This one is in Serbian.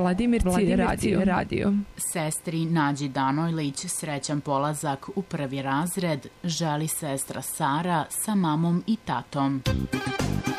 Vladimirci radio. Sestri Nađi Danojlić srećan polazak u 1. razred želi sestra Sara sa mamom i tatom.